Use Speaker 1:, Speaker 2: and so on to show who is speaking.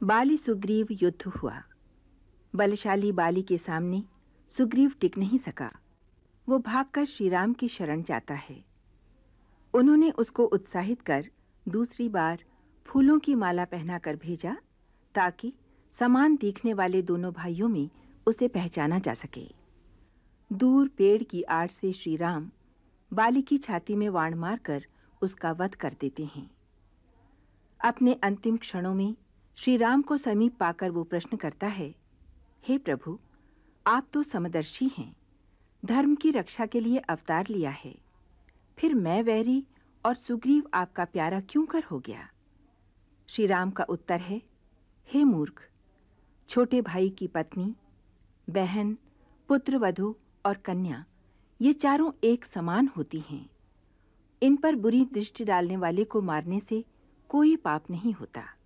Speaker 1: बाली सुग्रीव युद्ध हुआ। बलशाली बाली के सामने सुग्रीव टिक नहीं सका। वो भागकर श्रीराम की शरण जाता है। उन्होंने उसको उत्साहित कर दूसरी बार फूलों की माला पहनाकर भेजा ताकि समान दिखने वाले दोनों भाइयों में उसे पहचाना जा सके। दूर पेड़ की आड़ से श्रीराम बाली की छाती में वाण मारकर उसका वध कर देते हैं। अपने अंतिम क्षणों में श्री राम को समीप पाकर वो प्रश्न करता है, हे प्रभु, आप तो समदर्शी हैं, धर्म की रक्षा के लिए अवतार लिया है, फिर मैं वैरी और सुग्रीव आपका प्यारा क्यों कर हो गया? श्री राम का उत्तर है, हे मूर्ख, छोटे भाई की पत्नी, बहन, पुत्रवधू और कन्या ये चारों एक समान होती हैं। इन पर बुरी दृष्टि डालने वाले को मारने से कोई पाप नहीं होता।